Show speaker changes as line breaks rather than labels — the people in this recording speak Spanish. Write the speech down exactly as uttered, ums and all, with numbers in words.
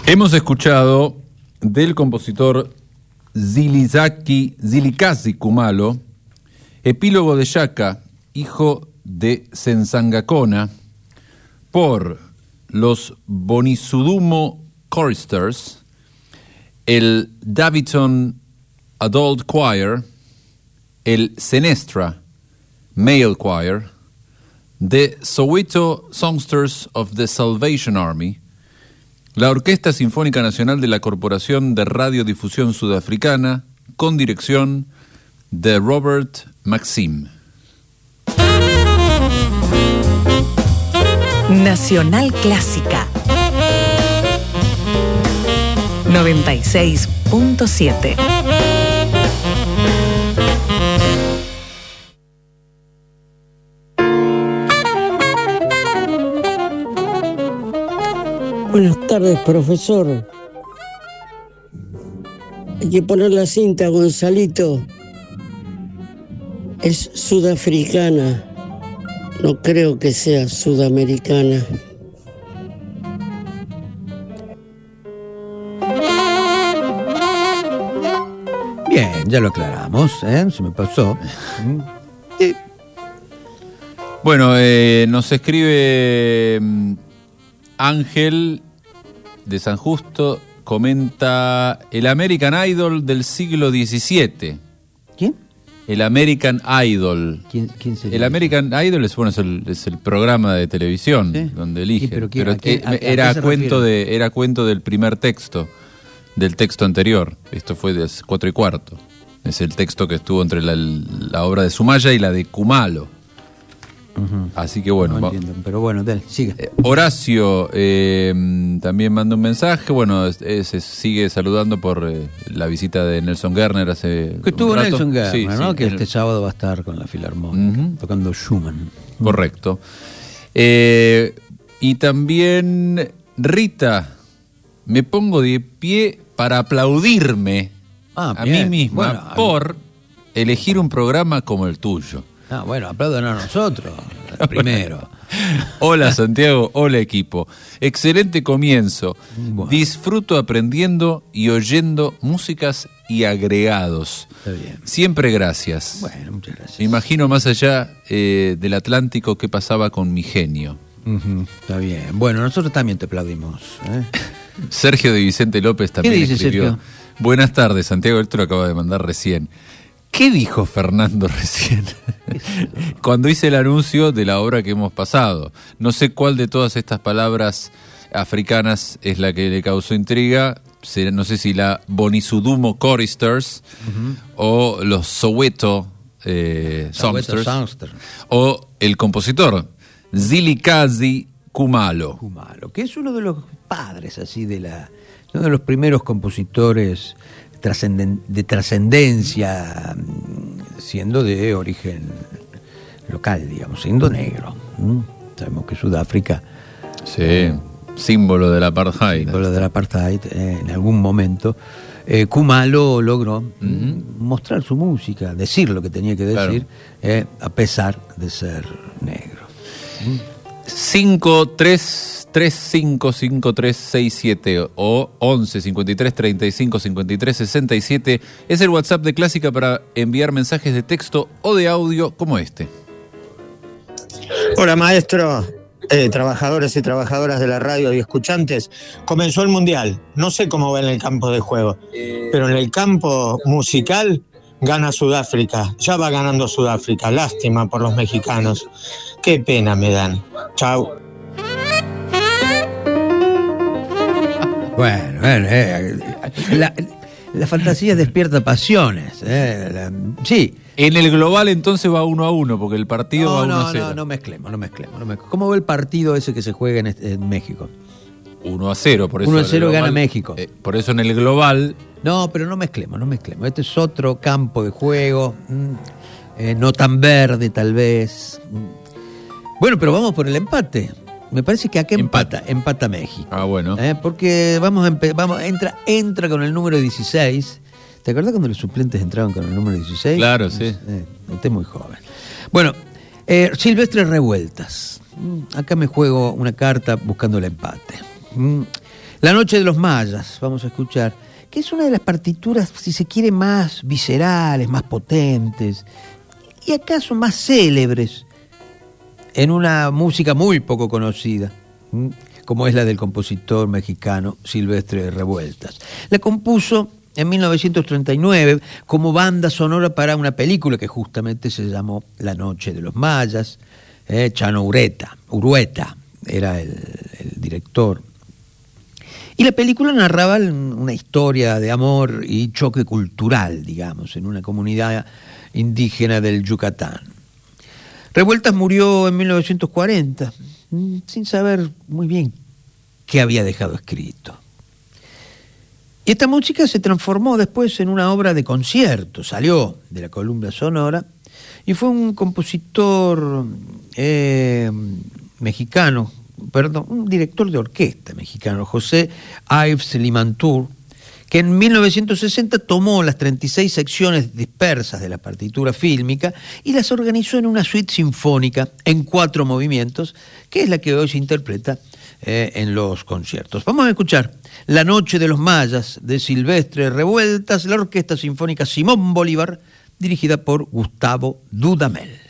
Hemos escuchado del compositor Zilizaki, Zilikazi Kumalo, Epílogo de Yaka, hijo de Senzangakona, por los Bonisudumo Choristers, el Davidson Adult Choir, el Senestra Male Choir, The Soweto Songsters of the Salvation Army, la Orquesta Sinfónica Nacional de la Corporación de Radiodifusión Sudafricana, con dirección de Robert Maxim.
Nacional Clásica noventa y seis punto siete.
Buenas tardes, profesor. Hay que poner la cinta, Gonzalito. Es sudafricana. No creo que sea sudamericana.
Bien, ya lo aclaramos, ¿eh? Se me pasó.
Sí. Bueno, eh, nos escribe Ángel de San Justo, comenta el American Idol del siglo diecisiete.
¿Quién?
El American Idol.
¿Quién, quién sería?
El American Idol es, bueno, es, el, es el programa de televisión, ¿sí?, donde eligen. Sí, pero,
pero
¿a qué, a, a, era, ¿a cuento de, era cuento del primer texto, del texto anterior. Esto fue de cuatro y cuarto. Es el texto que estuvo entre la, la obra de Sumaya y la de Kumalo. Uh-huh. Así que bueno,
no entiendo, pero bueno, dale, sigue.
Eh, Horacio eh, también manda un mensaje. Bueno, eh, se sigue saludando por eh, la visita de Nelson Gerner hace
que estuvo
un rato.
Nelson Gerner, sí, ¿no? Sí, que el... este sábado va a estar con la Filarmónica, uh-huh, tocando Schumann.
Correcto. Eh, y también Rita, me pongo de pie para aplaudirme ah, a bien. mí misma, bueno, por mí... elegir un programa como el tuyo.
Ah, bueno, aplaudan a nosotros, primero.
Hola Santiago, hola equipo. Excelente comienzo. Bueno. Disfruto aprendiendo y oyendo músicas y agregados.
Está bien.
Siempre gracias.
Bueno, muchas gracias.
Me imagino más allá eh, del Atlántico qué pasaba con mi genio.
Uh-huh. Está bien. Bueno, nosotros también te aplaudimos, ¿eh?
Sergio de Vicente López también
¿Qué dice,
escribió.
Sergio?
Buenas tardes, Santiago, él te lo acaba de mandar recién. ¿Qué dijo Fernando recién? Cuando hice el anuncio de la obra que hemos pasado. No sé cuál de todas estas palabras africanas es la que le causó intriga. No sé si la Bonisudumo Choristers, uh-huh, o los Soweto, eh, Songsters,
Songster.
O el compositor Zilikazi Kumalo.
Kumalo, que es uno de los padres así de la, uno de los primeros compositores de trascendencia, siendo de origen local, digamos, siendo negro. ¿Mm? Sabemos que Sudáfrica,
sí, eh, símbolo del apartheid,
símbolo del apartheid, eh, en algún momento eh, Kumalo logró uh-huh. mostrar su música, decir lo que tenía que decir, claro, eh, a pesar de ser negro. ¿Mm?
cinco tres tres cinco cinco tres seis siete o once cincuenta y tres treinta y cinco cincuenta y tres sesenta y siete es el WhatsApp de Clásica para enviar mensajes de texto o de audio como este.
Hola maestro, eh, trabajadores y trabajadoras de la radio y escuchantes. Comenzó el Mundial, no sé cómo va en el campo de juego, pero en el campo musical gana Sudáfrica, ya va ganando Sudáfrica, lástima por los mexicanos, qué pena me dan. Chau.
Bueno, bueno eh, la, la fantasía despierta pasiones. Eh, la, sí.
En el global entonces va uno a uno, porque el partido
no,
va uno
no,
a cero.
No, no mezclemos, no mezclemos, no mezclemos. ¿Cómo ve el partido ese que se juega en, este, en México?
uno a cero, por eso.
uno a cero
global,
gana México.
Eh, por eso en el global.
No, pero no mezclemos, no mezclemos. Este es otro campo de juego, mm, eh, no tan verde tal vez. Bueno, pero vamos por el empate. Me parece que acá empata, empata, empata México.
Ah, bueno.
¿Eh? Porque vamos, a empe- vamos entra, entra con el número dieciséis. ¿Te acuerdas cuando los suplentes entraban con el número dieciséis?
Claro, sí.
Eh, usted es muy joven. Bueno, eh, Silvestre Revueltas. Acá me juego una carta buscando el empate. La Noche de los Mayas, vamos a escuchar, que es una de las partituras, si se quiere, más viscerales, más potentes y acaso más célebres en una música muy poco conocida, como es la del compositor mexicano Silvestre Revueltas. La compuso en mil novecientos treinta y nueve como banda sonora para una película que justamente se llamó La Noche de los Mayas. Eh, Chano Ureta, Urueta era el, el director. Y la película narraba una historia de amor y choque cultural, digamos, en una comunidad indígena del Yucatán. Revueltas murió en mil novecientos cuarenta, sin saber muy bien qué había dejado escrito. Y esta música se transformó después en una obra de concierto, salió de la columna sonora, y fue un compositor eh, mexicano, perdón, un director de orquesta mexicano, José Ives Limantour, que en mil novecientos sesenta tomó las treinta y seis secciones dispersas de la partitura fílmica y las organizó en una suite sinfónica en cuatro movimientos, que es la que hoy se interpreta eh, en los conciertos. Vamos a escuchar La Noche de los Mayas de Silvestre Revueltas, la Orquesta Sinfónica Simón Bolívar, dirigida por Gustavo Dudamel.